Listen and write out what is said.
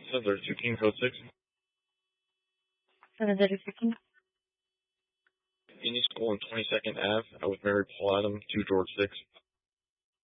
732 King, code 6. 732 Any school on 22nd Ave with Mary Paul Adam, 2 George 6.